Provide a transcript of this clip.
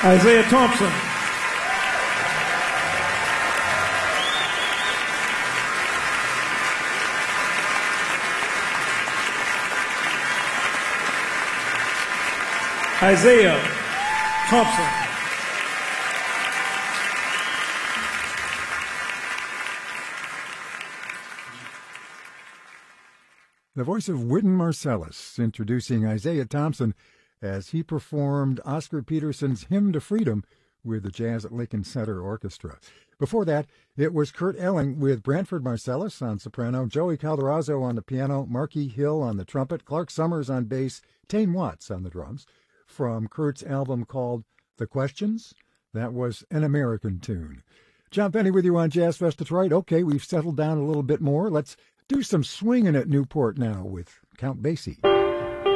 Isaiah Thompson. Isaiah Thompson. The voice of Wynton Marsalis introducing Isaiah Thompson as he performed Oscar Peterson's Hymn to Freedom with the Jazz at Lincoln Center Orchestra. Before that, it was Kurt Elling with Branford Marsalis on soprano, Joey Calderazzo on the piano, Marky Hill on the trumpet, Clark Summers on bass, Tane Watts on the drums. From Kurt's album called The Questions, that was An American Tune. John Penny with you on Jazz Fest Detroit. Okay, we've settled down a little bit more. Let's do some swinging at Newport now with Count Basie.